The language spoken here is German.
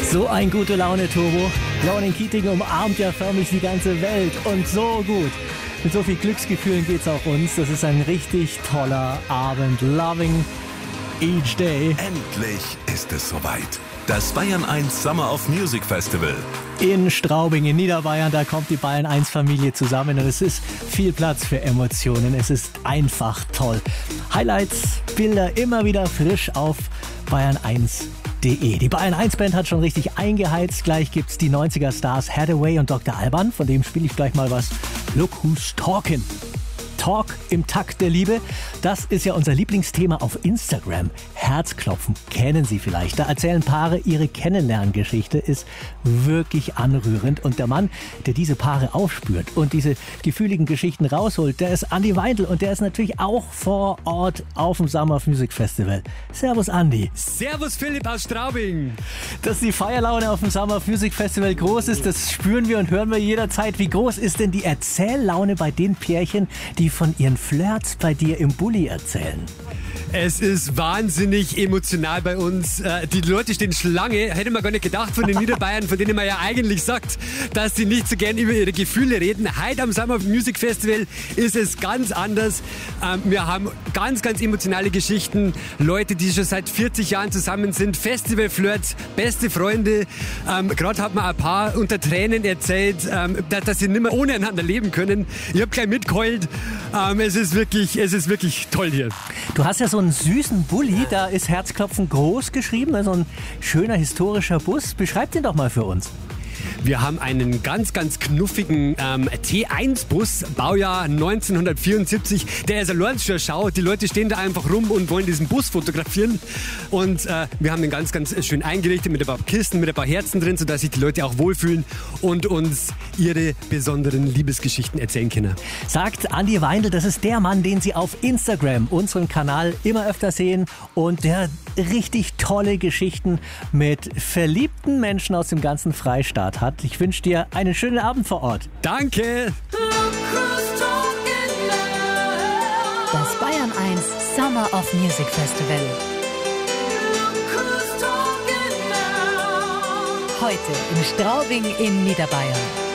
So ein gute Laune-Turbo. Ronan Keating umarmt ja förmlich die ganze Welt und so gut. Mit so viel Glücksgefühlen geht's auch uns. Das ist ein richtig toller Abend. Loving each day. Endlich ist es soweit. Das Bayern 1 Summer of Music Festival. In Straubing in Niederbayern, da kommt die Bayern 1 Familie zusammen und es ist viel Platz für Emotionen. Es ist einfach toll. Highlights, Bilder immer wieder frisch auf bayern1.de. Die Bayern 1 Band hat schon richtig eingeheizt. Gleich gibt's die 90er Stars Hathaway und Dr. Alban. Von dem spiele ich gleich mal was. Look Who's Talking. Talk im Takt der Liebe. Das ist ja unser Lieblingsthema auf Instagram. Herzklopfen kennen Sie vielleicht. Da erzählen Paare ihre Kennenlerngeschichte. Ist wirklich anrührend. Und der Mann, der diese Paare aufspürt und diese gefühligen Geschichten rausholt, der ist Andi Weindl. Und der ist natürlich auch vor Ort auf dem Summer of Music Festival. Servus Andi. Servus Philipp aus Straubing. Dass die Feierlaune auf dem Summer of Music Festival groß ist, das spüren wir und hören wir jederzeit. Wie groß ist denn die Erzähllaune bei den Pärchen, die von ihren Flirts bei dir im Bulli erzählen? Es ist wahnsinnig emotional bei uns. Die Leute stehen Schlange. Hätte man gar nicht gedacht von den Niederbayern, von denen man ja eigentlich sagt, dass sie nicht so gern über ihre Gefühle reden. Heute am Summer Music Festival ist es ganz anders. Wir haben ganz, ganz emotionale Geschichten. Leute, die schon seit 40 Jahren zusammen sind. Festivalflirts, beste Freunde. Gerade hat man ein paar unter Tränen erzählt, dass sie nicht mehr ohne einander leben können. Ich habe gleich mitgeheult. Es ist wirklich toll hier. Du hast ja so einen süßen Bulli, da ist Herzklopfen groß geschrieben, also ein schöner historischer Bus. Beschreib den doch mal für uns. Wir haben einen ganz, ganz knuffigen T1-Bus, Baujahr 1974. Der ist allein schon schau. Die Leute stehen da einfach rum und wollen diesen Bus fotografieren. Und wir haben den ganz, ganz schön eingerichtet mit ein paar Kisten, mit ein paar Herzen drin, sodass sich die Leute auch wohlfühlen und uns ihre besonderen Liebesgeschichten erzählen können. Sagt Andi Weindl, das ist der Mann, den Sie auf Instagram, unseren Kanal, immer öfter sehen und der richtig tolle Geschichten mit verliebten Menschen aus dem ganzen Freistaat hat. Ich wünsche dir einen schönen Abend vor Ort. Danke! Das Bayern 1 Summer of Music Festival. Heute in Straubing in Niederbayern.